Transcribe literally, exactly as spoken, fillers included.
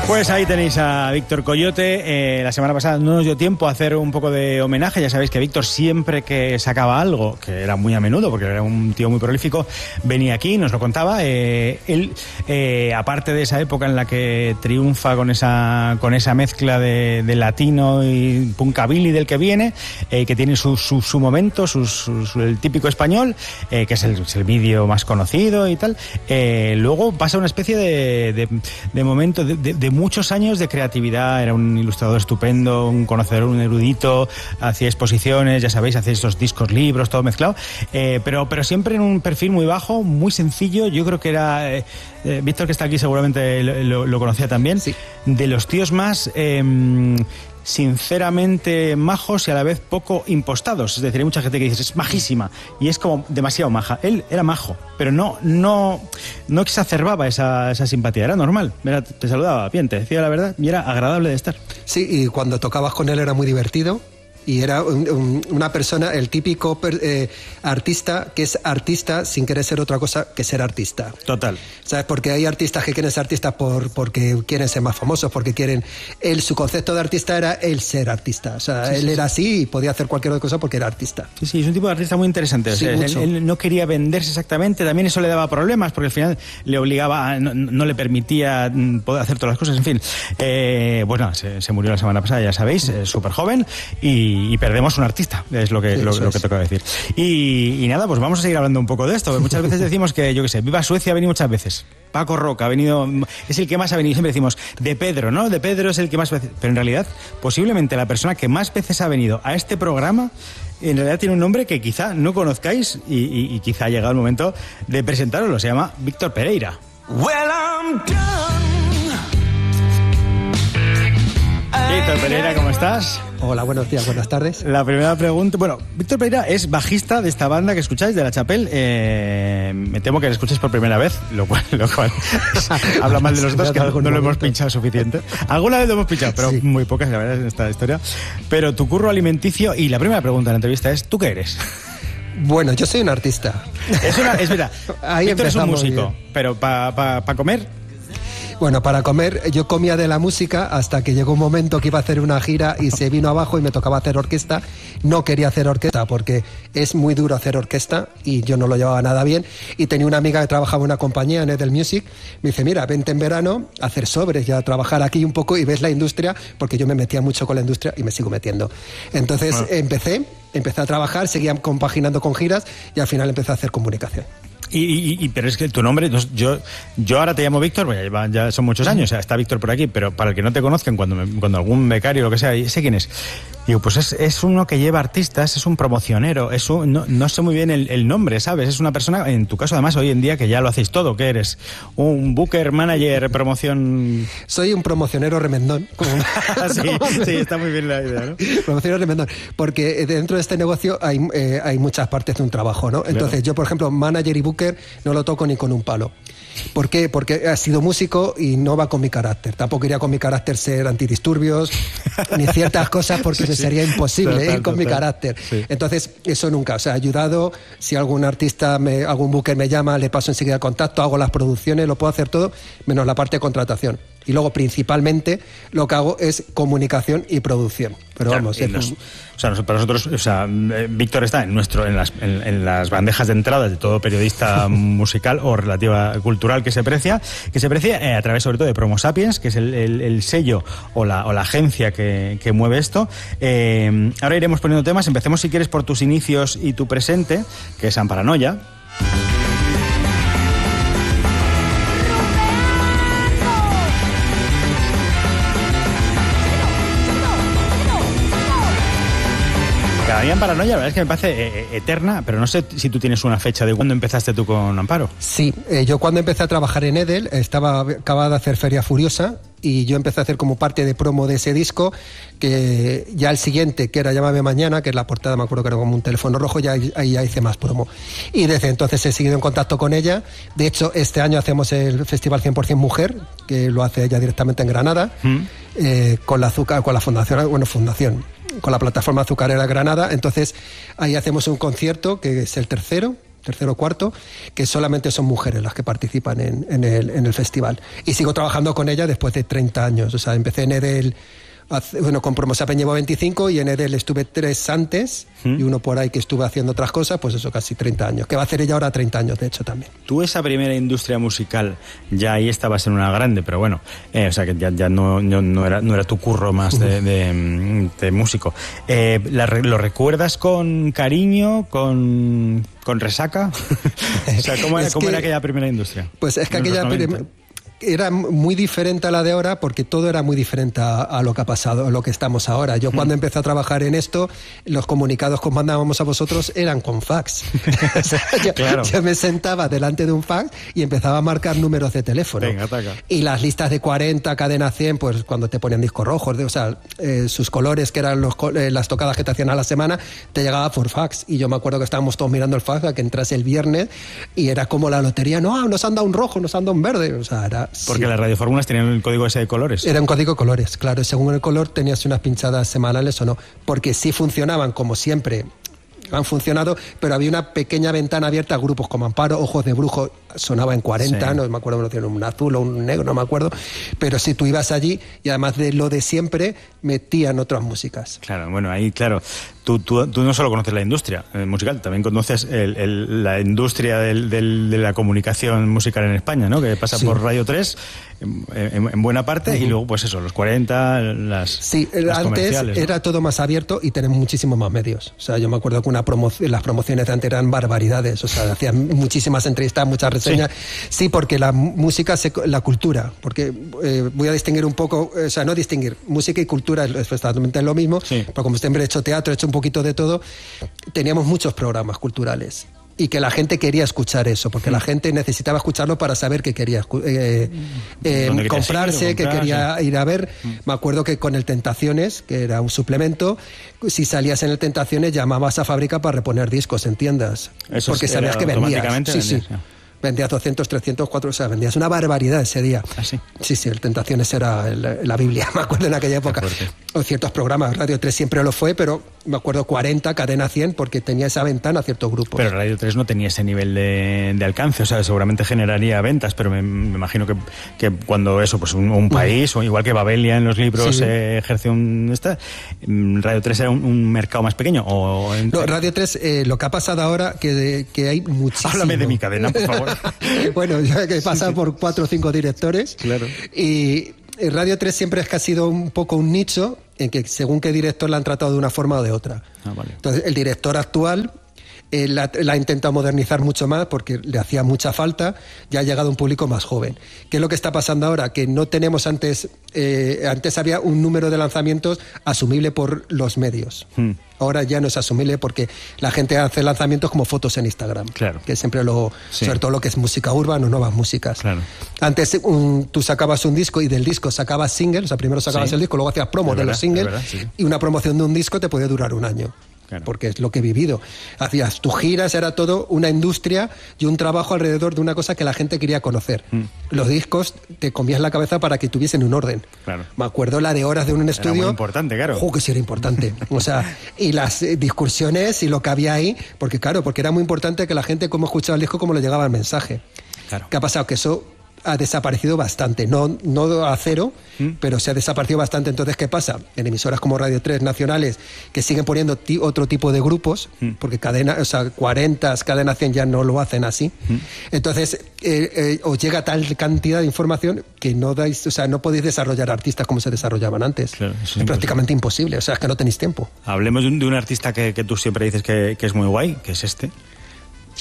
Pues ahí tenéis a Víctor Coyote. Eh, la semana pasada no nos dio tiempo a hacer un poco de homenaje. Ya sabéis que Víctor, siempre que sacaba algo, que era muy a menudo porque era un tío muy prolífico, venía aquí, nos lo contaba. Eh, él, eh, aparte de esa época en la que triunfa con esa con esa mezcla de, de latino y punkabilly del que viene, eh, que tiene su, su, su momento, su, su, su, el típico español, eh, que es el, es el vídeo más conocido y tal. Eh, luego pasa una especie de, de, de momento de, de, de muchos años de creatividad. Era un ilustrador estupendo, un conocedor, un erudito, hacía exposiciones, ya sabéis, hacía estos discos, libros, todo mezclado, eh, pero, pero siempre en un perfil muy bajo, muy sencillo. Yo creo que era, eh, eh, Víctor, que está aquí, seguramente lo, lo, lo conocía también, sí, de los tíos más eh, sinceramente majos y a la vez poco impostados. Es decir, hay mucha gente que dice, es majísima, y es como demasiado maja. Él era majo, pero no no no exacerbaba esa, esa simpatía, era normal. Mira, te saludaba bien, te decía la verdad y era agradable de estar. Sí, y cuando tocabas con él era muy divertido. Y era un, un, una persona, el típico per, eh, artista que es artista sin querer ser otra cosa que ser artista. Total. ¿Sabes? Porque hay artistas que quieren ser artistas por, porque quieren ser más famosos, porque quieren... Él, su concepto de artista era el ser artista. O sea, sí, él sí, era sí. así y podía hacer cualquier otra cosa porque era artista. Sí, sí, es un tipo de artista muy interesante. Sí, o sea, él, él no quería venderse exactamente, también eso le daba problemas, porque al final le obligaba, a, no, no le permitía poder hacer todas las cosas, en fin. Eh, bueno, se, se murió la semana pasada, ya sabéis, eh, súper joven, y y perdemos un artista, es lo que, sí, lo, lo que toca decir. Y, y nada, pues vamos a seguir hablando un poco de esto. Muchas veces decimos que, yo qué sé, Viva Suecia ha venido muchas veces. Paco Roca ha venido, es el que más ha venido. Siempre decimos, de Pedro, ¿no? De Pedro es el que más veces. Pero en realidad, posiblemente la persona que más veces ha venido a este programa, en realidad tiene un nombre que quizá no conozcáis y, y, y quizá ha llegado el momento de presentaroslo. Se llama Víctor Pereira. Well, I'm done. Víctor Pereira, ¿cómo estás? Hola, buenos días, buenas tardes. La primera pregunta... Bueno, Víctor Pereira es bajista de esta banda que escucháis, de La Chapelle. Eh, me temo que la escucháis por primera vez, lo cual, lo cual es, habla mal de nosotros, que no momento. lo hemos pinchado suficiente. Alguna vez lo hemos pinchado, pero sí, muy pocas, la verdad, en esta historia. Pero tu curro alimenticio... Y la primera pregunta en la entrevista es, ¿tú qué eres? Bueno, yo soy un artista. Es, una, es verdad, Ahí Víctor es un músico, bien. Pero para pa, pa comer... Bueno, para comer yo comía de la música hasta que llegó un momento que iba a hacer una gira y se vino abajo y me tocaba hacer orquesta. No quería hacer orquesta porque es muy duro hacer orquesta y yo no lo llevaba nada bien. Y tenía una amiga que trabajaba en una compañía, en Edel Music. Me dice, mira, vente en verano a hacer sobres y a trabajar aquí un poco y ves la industria, porque yo me metía mucho con la industria y me sigo metiendo. Entonces ah. empecé, empecé a trabajar, seguía compaginando con giras y al final empecé a hacer comunicación. Y, y, y pero es que tu nombre, yo yo ahora te llamo Víctor, ya, ya son muchos años, o sea, está Víctor por aquí, pero para el que no te conozcan, cuando, me, cuando algún becario o lo que sea, sé quién es. Digo, pues es, es uno que lleva artistas, es un promocionero, es un, no, no sé muy bien el, el nombre, ¿sabes? Es una persona, en tu caso además hoy en día, que ya lo hacéis todo. ¿Qué eres? ¿Un booker, manager, promoción? Soy un promocionero remendón. Como... sí, sí, está muy bien la idea, ¿no? Promocionero remendón, porque dentro de este negocio hay, eh, hay muchas partes de un trabajo, ¿no? Entonces claro. Yo, por ejemplo, manager y booker no lo toco ni con un palo. ¿Por qué? Porque he sido músico y no va con mi carácter. Tampoco iría con mi carácter ser antidisturbios ni ciertas cosas, porque sí, me sería sí. imposible total, ir con total. mi carácter. Sí. Entonces, eso nunca. O sea, he ayudado. Si algún artista, me, algún booker me llama, le paso enseguida contacto, hago las producciones, lo puedo hacer todo, menos la parte de contratación. Y luego, principalmente, lo que hago es comunicación y producción. Pero claro, vamos, es nos, un... o sea, para nosotros, o sea, Víctor está en nuestro, en las, en, en las bandejas de entrada de todo periodista musical o relativa cultural que se precia, que se precia eh, a través sobre todo de Promo Sapiens, que es el, el, el sello o la, o la agencia que, que mueve esto. Eh, ahora iremos poniendo temas. Empecemos, si quieres, por tus inicios y tu presente, que es Amparanoia. A mí Amparanoia, la verdad es que me parece eh, eterna, pero no sé si tú tienes una fecha de cuándo empezaste tú con Amparo. Sí, eh, yo cuando empecé a trabajar en Edel, estaba acababa de hacer Feria Furiosa y yo empecé a hacer como parte de promo de ese disco, que ya el siguiente, que era Llámame Mañana, que es la portada, me acuerdo que era como un teléfono rojo, ya ahí ya hice más promo. Y desde entonces he seguido en contacto con ella. De hecho, este año hacemos el Festival cien por ciento Mujer, que lo hace ella directamente en Granada, ¿Mm? eh, con la azúcar, con la fundación, bueno, fundación. con la plataforma azucarera Granada. Entonces ahí hacemos un concierto que es el tercero tercero o cuarto, que solamente son mujeres las que participan en, en, el, en el festival. Y sigo trabajando con ella después de treinta años. O sea, empecé en Edel, bueno, con Promosapen llevo veinticinco y en Edel estuve tres antes ¿Mm? y uno por ahí que estuve haciendo otras cosas, pues eso, casi treinta años. Que va a hacer ella ahora treinta años, de hecho, también. Tú esa primera industria musical, ya ahí estabas en una grande, pero bueno, eh, o sea, que ya, ya no, no, no, era, no era tu curro más de, de, de músico. Eh, la, ¿Lo recuerdas con cariño, con, con resaca? O sea, ¿cómo, era, ¿cómo que, era aquella primera industria? Pues es que aquella... Era muy diferente a la de ahora porque todo era muy diferente a, a lo que ha pasado, a lo que estamos ahora. Yo cuando empecé a trabajar en esto, los comunicados que os mandábamos a vosotros eran con fax. O sea, yo, claro. yo me sentaba delante de un fax y empezaba a marcar números de teléfono. Venga, ataca. Y las listas de cuarenta, cadena cien, pues cuando te ponían discos rojos, de, o sea, eh, sus colores, que eran los, eh, las tocadas que te hacían a la semana, te llegaba por fax. Y yo me acuerdo que estábamos todos mirando el fax a que entrase el viernes y era como la lotería. No, nos han dado un rojo, nos han dado un verde. O sea, era... Porque sí. las radiofórmulas tenían el código ese de colores. Era un código de colores, claro. Según el color tenías unas pinchadas semanales o no. Porque sí funcionaban, como siempre han funcionado, pero había una pequeña ventana abierta a grupos como Amparo, Ojos de Brujo, sonaba en cuarenta, sí. no me acuerdo, tiene un azul o un negro, no me acuerdo. Pero si tú ibas allí, y además de lo de siempre, metían otras músicas. Claro, bueno, ahí, claro. Tú, tú, tú no solo conoces la industria eh, musical, también conoces el, el, la industria del, del, de la comunicación musical en España, ¿no? Que pasa sí. por Radio tres en, en, en buena parte, uh-huh. y luego, pues eso, los cuarenta, las Sí, las antes ¿no? era todo más abierto y tenemos muchísimos más medios. O sea, yo me acuerdo que una promo, las promociones de antes eran barbaridades. O sea, hacían muchísimas entrevistas, muchas reseñas. Sí, sí porque la música, se, la cultura, porque eh, voy a distinguir un poco, o sea, no distinguir, música y cultura es, es totalmente lo mismo, sí. pero como siempre he hecho teatro, he hecho un poquito de todo, teníamos muchos programas culturales y que la gente quería escuchar eso, porque mm. la gente necesitaba escucharlo para saber que quería eh, eh, comprarse, que quería ir a ver. Mm. Me acuerdo que con el Tentaciones, que era un suplemento, si salías en el Tentaciones llamabas a fábrica para reponer discos en tiendas, eso porque sabías que vendías. Sí, sí. Ya. Vendías doscientos, trescientos, cuatro, o sea, vendías una barbaridad ese día. ¿Ah, sí? Sí, sí, el Tentaciones era el, la Biblia, me acuerdo en aquella época. O ciertos programas, Radio tres siempre lo fue, pero me acuerdo cuarenta, Cadena cien, porque tenía esa ventana a ciertos grupos. Pero Radio tres no tenía ese nivel de, de alcance, o sea, seguramente generaría ventas, pero me, me imagino que, que cuando eso, pues un, un país, o igual que Babelia en los libros sí. eh, ejerce un... Esta, Radio tres era un, un mercado más pequeño. O no, Radio tres, eh, lo que ha pasado ahora, que, que hay muchísimo... Háblame de mi cadena, por favor. Bueno, ya que pasa sí, sí. por cuatro o cinco directores. Claro. Y Radio tres siempre es que ha sido un poco un nicho en que según qué director la han tratado de una forma o de otra. Ah, vale. Entonces, el director actual eh, la, la ha intentado modernizar mucho más porque le hacía mucha falta, ya ha llegado a un público más joven. ¿Qué es lo que está pasando ahora? Que no tenemos antes, eh, antes había un número de lanzamientos asumible por los medios. Hmm. Ahora ya no es asumible porque la gente hace lanzamientos como fotos en Instagram. Claro. Que siempre lo, sí. sobre todo lo que es música urbana o nuevas músicas. Claro. Antes un, tú sacabas un disco y del disco sacabas singles, o sea, primero sacabas sí. el disco, luego hacías promo de, de los singles, verdad, sí. y una promoción de un disco te podía durar un año. Claro. Porque es lo que he vivido. Hacías tus giras, era todo una industria y un trabajo alrededor de una cosa que la gente quería conocer. Mm. Los discos te comías la cabeza para que tuviesen un orden. Claro. Me acuerdo la de horas de un estudio. Era muy importante, claro. ¡Jo, que sí era importante! O sea, y las eh, discusiones y lo que había ahí, porque claro, porque era muy importante que la gente cómo escuchaba el disco, cómo le llegaba el mensaje. Claro. ¿Qué ha pasado? Que eso ha desaparecido bastante, no, no a cero, ¿Mm? pero se ha desaparecido bastante. Entonces, ¿qué pasa? En emisoras como Radio tres nacionales, que siguen poniendo ti, otro tipo de grupos, ¿Mm? porque cadena, o sea, cuarenta, Cadena cien ya no lo hacen así. ¿Mm? Entonces, eh, eh, os llega tal cantidad de información que no dais, o sea, no podéis desarrollar artistas como se desarrollaban antes. Claro, es, es prácticamente imposible, o sea, es que no tenéis tiempo. Hablemos de un, de un artista que, que tú siempre dices que, que es muy guay, que es este.